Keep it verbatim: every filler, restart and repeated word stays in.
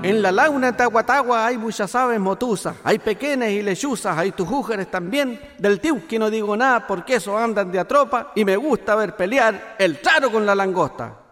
En la launa Tahuatahua hay muchas aves motuzas, hay pequeñas y lechuzas, hay tujújeres también. Del tiuqui no digo nada porque esos andan de a tropa y me gusta ver pelear el charo con la langosta.